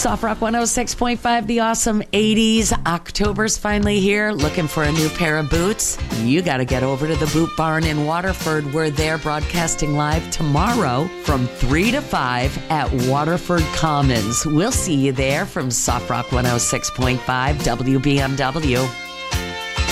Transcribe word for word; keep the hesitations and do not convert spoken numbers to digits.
Soft Rock one oh six point five, the awesome eighties. October's finally here. Looking for a new pair of boots? You got to get over to the Boot Barn in Waterford, where they're broadcasting live tomorrow from three to five at Waterford Commons. We'll see you there from Soft Rock one oh six point five W B M W.